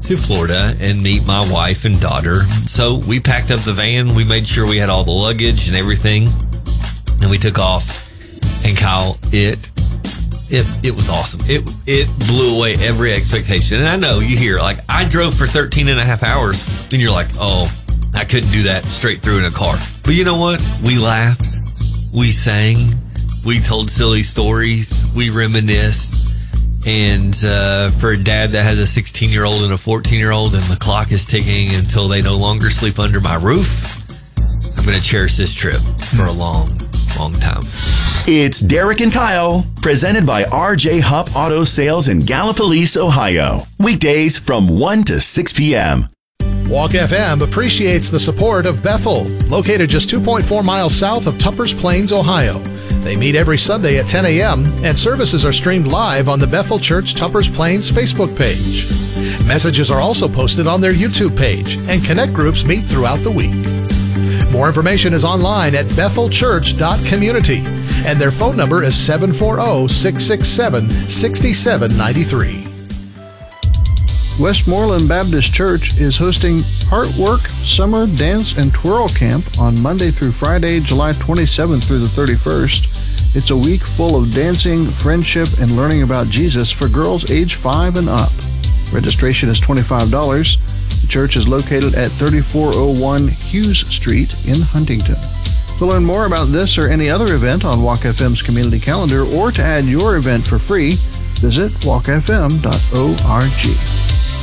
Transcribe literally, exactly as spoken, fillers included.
to Florida and meet my wife and daughter. So we packed up the van. We made sure we had all the luggage and everything. And we took off. And Kyle, it it it was awesome. It it blew away every expectation. And I know you hear, like, I drove for thirteen and a half hours. And you're like, oh, I couldn't do that straight through in a car. But you know what? We laughed. We sang. We told silly stories. We reminisced. And uh, for a dad that has a sixteen-year-old and a fourteen-year-old and the clock is ticking until they no longer sleep under my roof, I'm going to cherish this trip for a long, long time. It's Derek and Kyle, presented by R J Hupp Auto Sales in Gallipolis, Ohio. Weekdays from one to six p.m. Walk F M appreciates the support of Bethel, located just two point four miles south of Tuppers Plains, Ohio. They meet every Sunday at ten a.m., and services are streamed live on the Bethel Church Tuppers Plains Facebook page. Messages are also posted on their YouTube page, and connect groups meet throughout the week. More information is online at bethel church dot community, and their phone number is seven four zero, six six seven, six seven nine three. Westmoreland Baptist Church is hosting Heartwork Summer Dance and Twirl Camp on Monday through Friday, July twenty-seventh through the thirty-first. It's a week full of dancing, friendship, and learning about Jesus for girls age five and up. Registration is twenty-five dollars. The church is located at thirty-four oh one Hughes Street in Huntington. To learn more about this or any other event on Walk F M's community calendar, or to add your event for free, visit walk f m dot org.